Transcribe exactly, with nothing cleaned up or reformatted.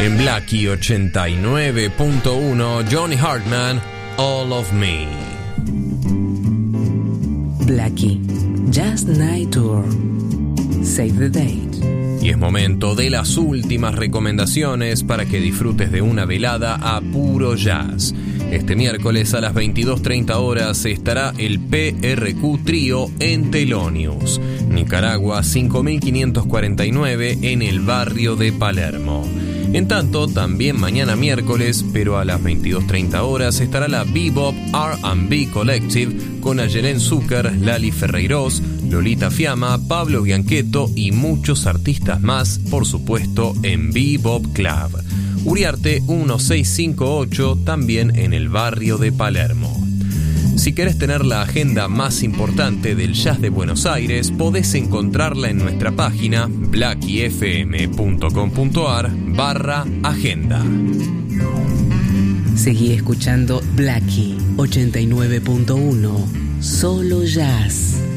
En Blackie ochenta y nueve punto uno, Johnny Hartman, All of Me. Blackie, Jazz Night Tour. Save the date. Y es momento de las últimas recomendaciones para que disfrutes de una velada a puro jazz. Este miércoles a las veintidós treinta horas estará el P R Q Trío en Thelonious, Nicaragua cinco mil quinientos cuarenta y nueve, en el barrio de Palermo. En tanto, también mañana miércoles, pero a las veintidós treinta horas, estará la Bebop R and B Collective con Ayelen Zucker, Lali Ferreiros, Lolita Fiamma, Pablo Bianchetto y muchos artistas más, por supuesto, en Bebop Club. Uriarte mil seiscientos cincuenta y ocho, también en el barrio de Palermo. Si querés tener la agenda más importante del jazz de Buenos Aires, podés encontrarla en nuestra página blackiefm.com.ar barra agenda. Seguí escuchando Blackie ochenta y nueve punto uno, solo jazz.